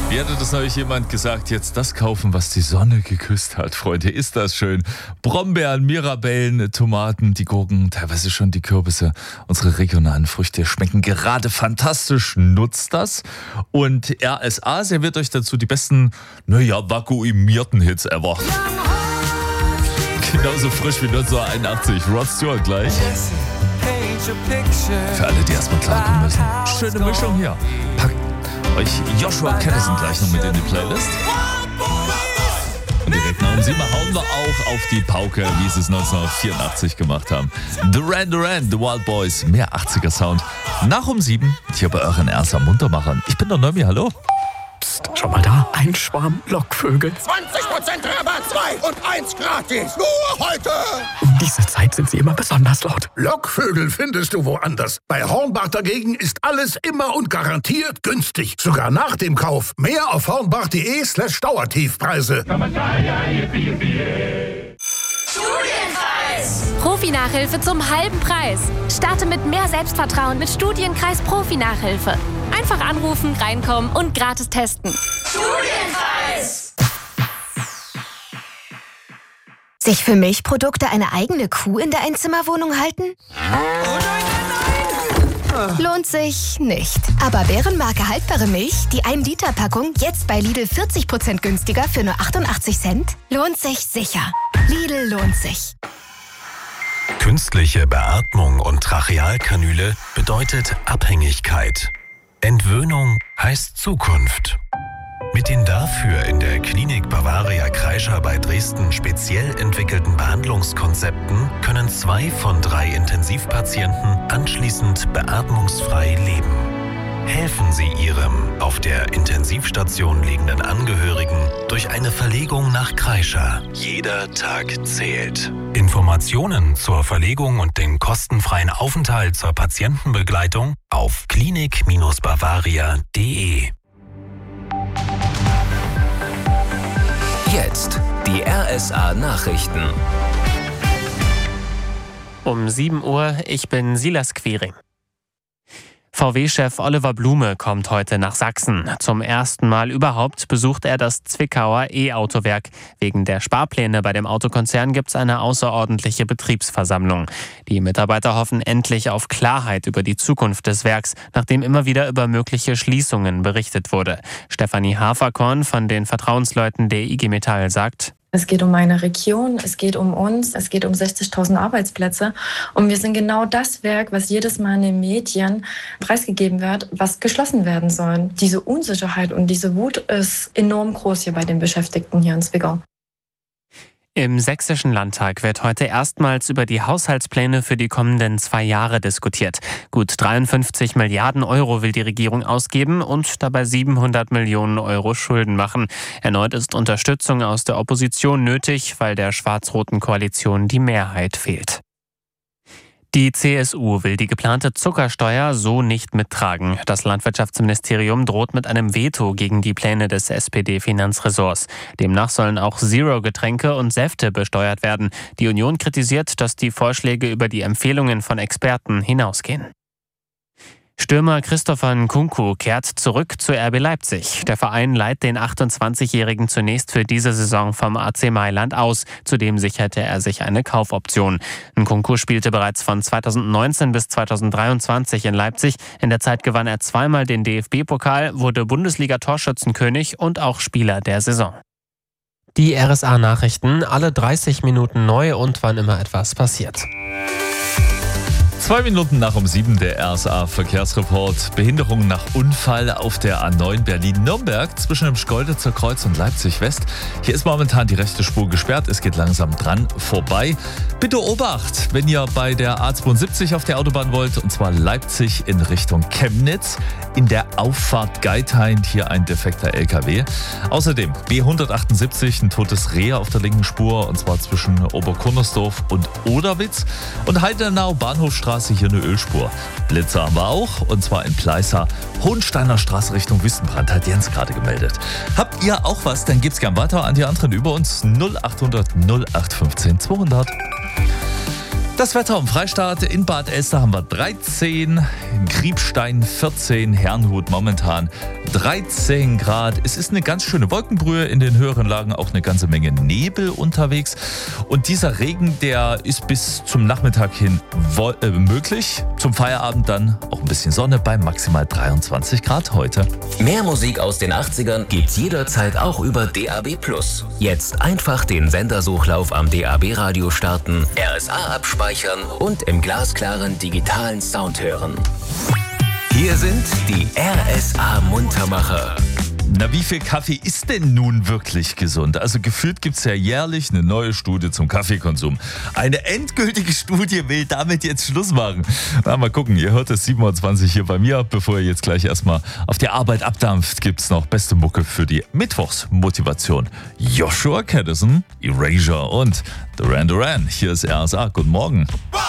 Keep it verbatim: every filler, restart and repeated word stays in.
Wie hatte das neulich jemand gesagt? Jetzt das kaufen, was die Sonne geküsst hat, Freunde. Ist das schön. Brombeeren, Mirabellen, Tomaten, die Gurken, teilweise schon die Kürbisse. Unsere regionalen Früchte schmecken gerade fantastisch. Nutzt das. Und R S A serviert euch dazu die besten, naja, vakuumierten Hits ever. Genauso frisch wie neunzehnhunderteinundachtzig. Rod Stewart gleich. Für alle, die erstmal klarkommen müssen. Schöne Mischung hier. Packt euch Joshua Kennison gleich noch mit in die Playlist. Und direkt nach um sieben hauen wir auch auf die Pauke, wie sie es neunzehnhundertvierundachtzig gemacht haben. Duran Duran, The Wild Boys, mehr achtziger Sound. Nach um sieben, hier bei euren R S A Muntermachern. Ich bin der Neumi, hallo. Psst, schau mal da, ein Schwarm Lockvögel. zwanzig Prozent Rabatt, zwei und eins gratis. Nur heute. Um diese Zeit sind sie immer besonders laut. Lockvögel findest du woanders. Bei Hornbach dagegen ist alles immer und garantiert günstig. Sogar nach dem Kauf. Mehr auf hornbach.de slash Dauertiefpreise. Studienkreis. Profi-Nachhilfe zum halben Preis. Starte mit mehr Selbstvertrauen mit Studienkreis Profi-Nachhilfe. Einfach anrufen, reinkommen und gratis testen. Studienkreis. Sich für Milchprodukte eine eigene Kuh in der Einzimmerwohnung halten? Lohnt sich nicht. Aber Bärenmarke haltbare Milch, die ein Liter Packung, jetzt bei Lidl vierzig Prozent günstiger für nur achtundachtzig Cent? Lohnt sich sicher. Lidl lohnt sich. Künstliche Beatmung und Trachealkanüle bedeutet Abhängigkeit. Entwöhnung heißt Zukunft. Mit den dafür in der Klinik Bavaria Kreischer bei Dresden speziell entwickelten Behandlungskonzepten können zwei von drei Intensivpatienten anschließend beatmungsfrei leben. Helfen Sie Ihrem auf der Intensivstation liegenden Angehörigen durch eine Verlegung nach Kreischer. Jeder Tag zählt. Informationen zur Verlegung und den kostenfreien Aufenthalt zur Patientenbegleitung auf klinik Bavaria punkt de. Jetzt die R S A Nachrichten. Um sieben Uhr, ich bin Silas Quiring. V W-Chef Oliver Blume kommt heute nach Sachsen. Zum ersten Mal überhaupt besucht er das Zwickauer E-Autowerk. Wegen der Sparpläne bei dem Autokonzern gibt es eine außerordentliche Betriebsversammlung. Die Mitarbeiter hoffen endlich auf Klarheit über die Zukunft des Werks, nachdem immer wieder über mögliche Schließungen berichtet wurde. Stefanie Haferkorn von den Vertrauensleuten der I G Metall sagt: Es geht um meine Region, es geht um uns, es geht um sechzigtausend Arbeitsplätze. Und wir sind genau das Werk, was jedes Mal in den Medien preisgegeben wird, was geschlossen werden soll. Diese Unsicherheit und diese Wut ist enorm groß hier bei den Beschäftigten hier in Zwickau. Im Sächsischen Landtag wird heute erstmals über die Haushaltspläne für die kommenden zwei Jahre diskutiert. Gut dreiundfünfzig Milliarden Euro will die Regierung ausgeben und dabei siebenhundert Millionen Euro Schulden machen. Erneut ist Unterstützung aus der Opposition nötig, weil der schwarz-roten Koalition die Mehrheit fehlt. Die C S U will die geplante Zuckersteuer so nicht mittragen. Das Landwirtschaftsministerium droht mit einem Veto gegen die Pläne des S P D-Finanzressorts. Demnach sollen auch Zero-Getränke und Säfte besteuert werden. Die Union kritisiert, dass die Vorschläge über die Empfehlungen von Experten hinausgehen. Stürmer Christopher Nkunku kehrt zurück zu R B Leipzig. Der Verein leiht den achtundzwanzigjährigen zunächst für diese Saison vom A C Mailand aus. Zudem sicherte er sich eine Kaufoption. Nkunku spielte bereits von zweitausendneunzehn bis zweitausenddreiundzwanzig in Leipzig. In der Zeit gewann er zweimal den D F B-Pokal, wurde Bundesliga-Torschützenkönig und auch Spieler der Saison. Die R S A-Nachrichten, alle dreißig Minuten neu und wann immer etwas passiert. Zwei Minuten nach um sieben der R S A-Verkehrsreport. Behinderung nach Unfall auf der A neun Berlin-Nürnberg zwischen dem Schkeuditzer Kreuz und Leipzig-West. Hier ist momentan die rechte Spur gesperrt. Es geht langsam dran vorbei. Bitte Obacht, wenn ihr bei der A zweiundsiebzig auf der Autobahn wollt, und zwar Leipzig in Richtung Chemnitz. In der Auffahrt Geithain hier ein defekter L K W. Außerdem B hundertachtundsiebzig, ein totes Reh auf der linken Spur, und zwar zwischen Oberkunnersdorf und Oderwitz. Und Heidenau Bahnhofstraße, hier eine Ölspur. Blitzer haben wir auch, und zwar in Pleißer. Hohensteiner Straße Richtung Wüstenbrand, hat Jens gerade gemeldet. Habt ihr auch was, dann gebt's gern weiter an die anderen über uns. null achthundert null acht fünfzehn zweihundert. Das Wetter am Freistaat: in Bad Elster haben wir dreizehn, in Kriebstein vierzehn, Herrnhut momentan dreizehn Grad. Es ist eine ganz schöne Wolkenbrühe, in den höheren Lagen auch eine ganze Menge Nebel unterwegs. Und dieser Regen, der ist bis zum Nachmittag hin wo- äh, möglich. Zum Feierabend dann auch ein bisschen Sonne bei maximal dreiundzwanzig Grad heute. Mehr Musik aus den achtzigern gibt's jederzeit auch über D A B plus. Jetzt einfach den Sendersuchlauf am D A B-Radio starten, R S A abspeichern und im glasklaren digitalen Sound hören. Hier sind die R S A-Muntermacher. Na, wie viel Kaffee ist denn nun wirklich gesund? Also gefühlt gibt es ja jährlich eine neue Studie zum Kaffeekonsum. Eine endgültige Studie will damit jetzt Schluss machen. Na, mal gucken, ihr hört es sieben Uhr zwanzig hier bei mir. Bevor ihr jetzt gleich erstmal auf die Arbeit abdampft, gibt es noch beste Mucke für die Mittwochsmotivation. Joshua Caddison, Erasure und Duran Duran. Hier ist R S A. Guten Morgen.